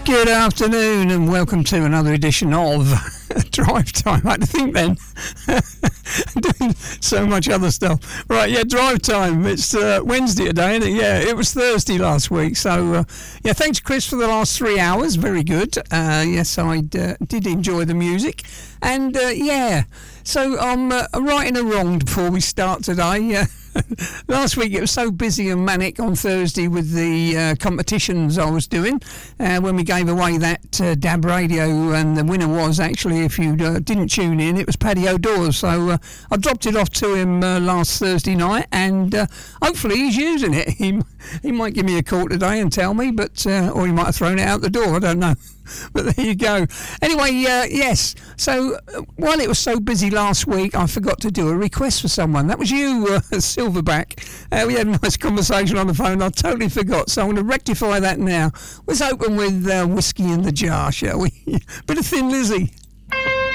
Good afternoon and welcome to another edition of Drive Time. I had to think then. Doing so much other stuff. Right, yeah, Drive Time. It's Wednesday today, isn't it? Yeah, it was Thursday last week. So, yeah, thanks, Chris, for the last 3 hours. Very good. Yes, I did enjoy the music. And, yeah, so I'm righting a wrong before we start today. Last week it was so busy and manic on Thursday with the competitions I was doing when we gave away that DAB radio, and the winner was actually, if you didn't tune in, it was Paddy O'Dawes. So I dropped it off to him last Thursday night, and hopefully he's using it. He might give me a call today and tell me, but or he might have thrown it out the door, I don't know. But there you go. Anyway, yes. So while it was so busy last week, I forgot to do a request for someone. That was you, Silverback. We had a nice conversation on the phone. I totally forgot, so I'm going to rectify that now. Let's open with Whiskey in the Jar, shall we? Bit of Thin Lizzy.